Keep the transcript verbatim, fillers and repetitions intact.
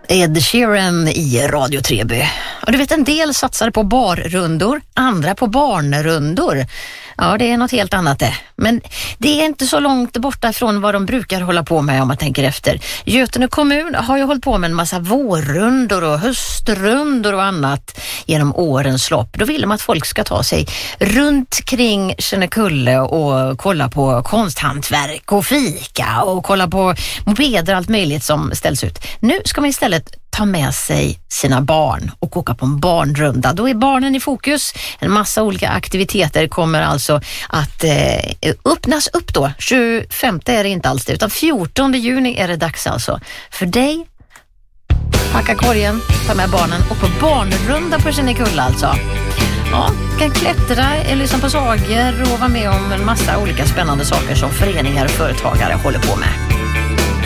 Ed Sheeran i Radio Treby. Och du vet, en del satsar på barrundor, andra på barnrundor. Ja, det är något helt annat det. Men det är inte så långt borta från vad de brukar hålla på med om man tänker efter. Götene kommun har ju hållit på med en massa vårrundor och höstrundor och annat genom årens lopp. Då vill de att folk ska ta sig runt kring Kinnekulle och kolla på konsthantverk och fika och kolla på mopeder och allt möjligt som ställs ut. Nu ska man istället ta med sig sina barn och åka på en barnrunda. Då är barnen i fokus. En massa olika aktiviteter kommer alltså att eh, öppnas upp då. tjugofemte är det inte alls det, utan fjortonde juni är det dags alltså för dig. Packa korgen, ta med barnen och på barnrunda på Kinnekulle alltså. Ja, kan klättra eller lyssna på sagor och vara med om en massa olika spännande saker som föreningar och företagare håller på med.